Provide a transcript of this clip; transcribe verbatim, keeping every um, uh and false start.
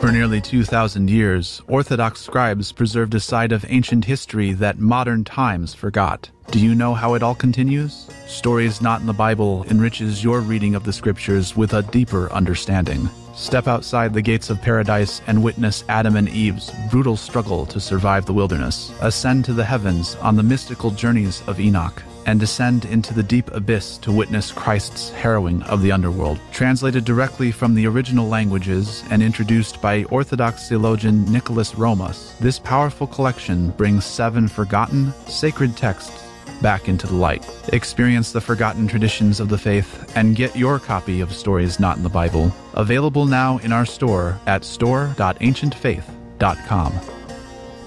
For nearly two thousand years, Orthodox scribes preserved a side of ancient history that modern times forgot. Do you know how it all continues? Stories Not in the Bible enriches your reading of the scriptures with a deeper understanding. Step outside the gates of paradise and witness Adam and Eve's brutal struggle to survive the wilderness. Ascend to the heavens on the mystical journeys of Enoch, and descend into the deep abyss to witness Christ's harrowing of the underworld. Translated directly from the original languages and introduced by Orthodox theologian Nicholas Romas, this powerful collection brings seven forgotten, sacred texts back into the light. Experience the forgotten traditions of the faith and get your copy of Stories Not in the Bible. Available now in our store at store dot ancient faith dot com.